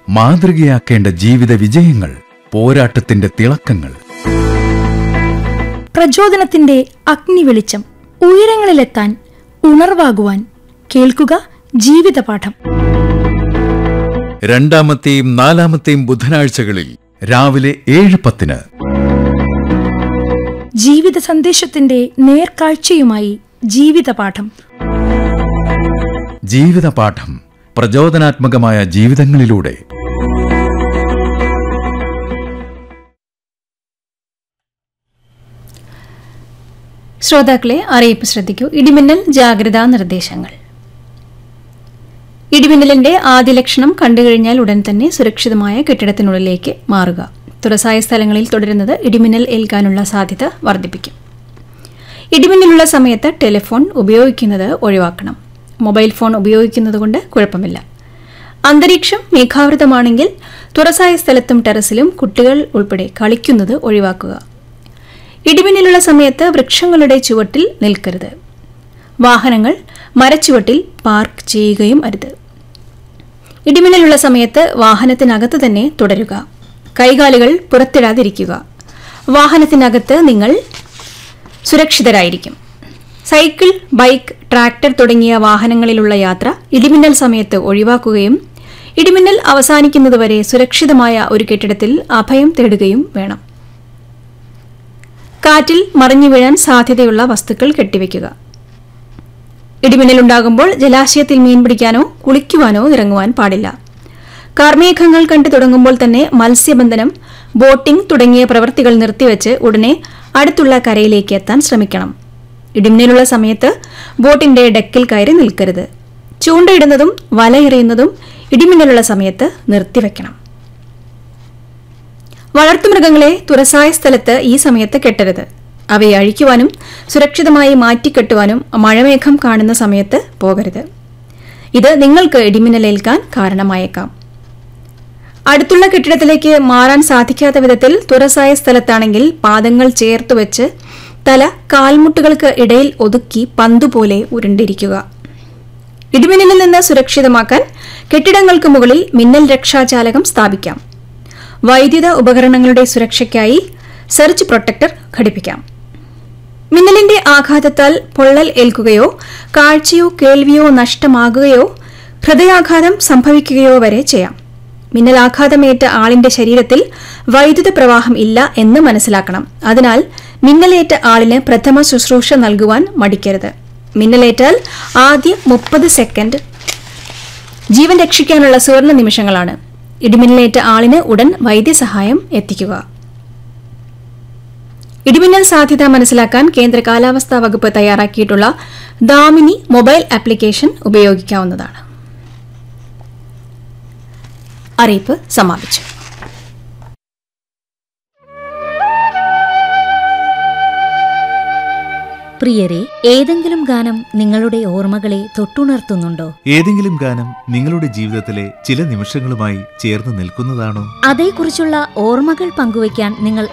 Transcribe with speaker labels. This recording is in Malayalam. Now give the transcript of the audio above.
Speaker 1: മാതൃകയാക്കേണ്ട ജീവിത വിജയങ്ങൾ, പോരാട്ടത്തിന്റെ തിളക്കങ്ങൾ.
Speaker 2: പ്രചോദനത്തിന്റെ അഗ്നി വെളിച്ചം, ഉയരങ്ങളിലെത്താൻ ഉണർവാകുവാൻ കേൾക്കുക ജീവിതപാഠം.
Speaker 1: രണ്ടാമത്തെയും നാലാമത്തെയും ബുധനാഴ്ചകളിൽ രാവിലെ 7:10.
Speaker 2: ജീവിത സന്ദേശത്തിന്റെ നേർക്കാഴ്ചയുമായി ജീവിതപാഠം.
Speaker 1: ജീവിതപാഠം, പ്രചോദനാത്മകമായ ജീവിതങ്ങളിലൂടെ.
Speaker 3: ശ്രോതാക്കളെ, അറിയിപ്പ് ശ്രദ്ധിക്കൂ. ഇടിമിന്നൽ ജാഗ്രതാ നിർദ്ദേശങ്ങൾ. ഇടിമിന്നലിന്റെ ആദ്യ ലക്ഷണം കണ്ടുകഴിഞ്ഞാൽ ഉടൻ തന്നെ സുരക്ഷിതമായ കെട്ടിടത്തിനുള്ളിലേക്ക് മാറുക. തുറസായ സ്ഥലങ്ങളിൽ തുടരുന്നത് ഇടിമിന്നൽ ഏൽക്കാനുള്ള സാധ്യത വർദ്ധിപ്പിക്കും. ഇടിമിന്നലുള്ള സമയത്ത് ടെലിഫോൺ ഉപയോഗിക്കുന്നത് ഒഴിവാക്കണം. മൊബൈൽ ഫോൺ ഉപയോഗിക്കുന്നത് കൊണ്ട് കുഴപ്പമില്ല. അന്തരീക്ഷം മേഘാവൃതമാണെങ്കിൽ തുറസായ സ്ഥലത്തും ടെറസിലും കുട്ടികൾ ഉൾപ്പെടെ കളിക്കുന്നത് ഒഴിവാക്കുക. ഇടിമിന്നലുള്ള സമയത്ത് വൃക്ഷങ്ങളുടെ ചുവട്ടിൽ നിൽക്കരുത്. വാഹനങ്ങൾ മരച്ചുവട്ടിൽ പാർക്ക് ചെയ്യുകയും അരുത്. ഇടിമിന്നലുള്ള സമയത്ത് വാഹനത്തിനകത്ത് തന്നെ തുടരുക. കൈകാലുകൾ പുറത്തിടാതിരിക്കുക. വാഹനത്തിനകത്ത് നിങ്ങൾ സുരക്ഷിതരായിരിക്കും. സൈക്കിൾ, ബൈക്ക്, ട്രാക്ടർ തുടങ്ങിയ വാഹനങ്ങളിലുള്ള യാത്ര ഇടിമിന്നൽ സമയത്ത് ഒഴിവാക്കുകയും ഇടിമിന്നൽ അവസാനിക്കുന്നതുവരെ സുരക്ഷിതമായ ഒരു കെട്ടിടത്തിൽ അഭയം തേടുകയും വേണം. കാറ്റിൽ മറിഞ്ഞു വീഴാൻ സാധ്യതയുള്ള വസ്തുക്കൾ കെട്ടിവെക്കുക. ഇടിമിന്നലുണ്ടാകുമ്പോൾ ജലാശയത്തിൽ മീൻ പിടിക്കാനോ കുളിക്കുവാനോ ഇറങ്ങുവാൻ പാടില്ല. കാർമേഘങ്ങൾ കണ്ടു തുടങ്ങുമ്പോൾ തന്നെ മത്സ്യബന്ധനം, ബോട്ടിംഗ് തുടങ്ങിയ പ്രവൃത്തികൾ നിർത്തിവെച്ച് ഉടനെ അടുത്തുള്ള കരയിലേക്ക് എത്താൻ ശ്രമിക്കണം. ഇടിമിന്നലുള്ള സമയത്ത് ബോട്ടിന്റെ ഡെക്കിൽ കയറി നിൽക്കരുത്. ചൂണ്ടയിടുന്നതും വലയെറിയുന്നതും ഇടിമിന്നലുള്ള സമയത്ത് നിർത്തിവെക്കണം. വളർത്തുമൃഗങ്ങളെ തുറസായ സ്ഥലത്ത് ഈ സമയത്ത് കെട്ടരുത്. അവയെ അഴിക്കുവാനും സുരക്ഷിതമായി മാറ്റിക്കെട്ടുവാനും മഴമേഘം കാണുന്ന സമയത്ത് പോകരുത്. ഇത് നിങ്ങൾക്ക് ഇടിമിന്നലേൽക്കാൻ കാരണമായേക്കാം. അടുത്തുള്ള കെട്ടിടത്തിലേക്ക് മാറാൻ സാധിക്കാത്ത വിധത്തിൽ തുറസായ സ്ഥലത്താണെങ്കിൽ പാദങ്ങൾ ചേർത്തുവെച്ച് തല കാൽമുട്ടുകൾക്ക് ഇടയിൽ ഒതുക്കി പന്തുപോലെ ഉരുണ്ടിരിക്കുക. ഇടിമിന്നലിൽ നിന്ന് സുരക്ഷിതമാക്കാൻ കെട്ടിടങ്ങൾക്ക് മുകളിൽ മിന്നൽ രക്ഷാചാലകം സ്ഥാപിക്കാം. വൈദ്യുത ഉപകരണങ്ങളുടെ സുരക്ഷയ്ക്കായി സർജ് പ്രൊട്ടക്ടർ ഘടിപ്പിക്കാം. മിന്നലിന്റെ ആഘാതത്താൽ പൊള്ളൽ ഏൽക്കുകയോ കാഴ്ചയോ കേൾവിയോ നഷ്ടമാകുകയോ ഹൃദയാഘാതം സംഭവിക്കുകയോ വരെ ചെയ്യാം. മിന്നലാഘാതമേറ്റ ആളിന്റെ ശരീരത്തിൽ വൈദ്യുത പ്രവാഹം ഇല്ല എന്ന് മനസ്സിലാക്കണം. അതിനാൽ മിന്നലേറ്റ ആളിന് പ്രഥമ ശുശ്രൂഷ നൽകുവാൻ മടിക്കരുത്. മിന്നലേറ്റാൽ ആദ്യ 30 സെക്കൻഡ് ജീവൻ രക്ഷിക്കാനുള്ള സുവർണ നിമിഷങ്ങളാണ്. ഇടിമിന്നലേറ്റ ആളിന് ഉടൻ വൈദ്യസഹായം എത്തിക്കുക. ഇടിമിന്നൽ സാധ്യത മനസ്സിലാക്കാൻ കേന്ദ്ര കാലാവസ്ഥാ വകുപ്പ് തയ്യാറാക്കിയിട്ടുള്ള ദാമിനി മൊബൈൽ ആപ്ലിക്കേഷൻ ഉപയോഗിക്കാവുന്നതാണ്. അറിയിപ്പ് സമാപിച്ചു.
Speaker 4: പ്രിയരെ, ഏതെങ്കിലും ഗാനം നിങ്ങളുടെ ഓർമ്മകളെ തൊട്ടുണർത്തുന്നുണ്ടോ?
Speaker 5: ഏതെങ്കിലും ഗാനം നിങ്ങളുടെ ജീവിതത്തിലെ ചില നിമിഷങ്ങളുമായി ചേർന്ന് നിൽക്കുന്നതാണോ?
Speaker 4: അതേക്കുറിച്ചുള്ള ഓർമ്മകൾ പങ്കുവയ്ക്കാൻ നിങ്ങൾ